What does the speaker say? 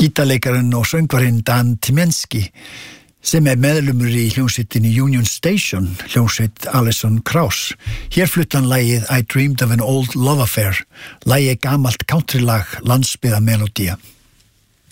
Gítarleikarinn og söngvarinn Dan Tymiński sem meðlumur í hljómsveitinni Union Station, hljómsveit Alison Krauss. Hér flutti hann lagið I Dreamed of an Old Love Affair, lagið gamalt countrylag landsbyggðarmelódía.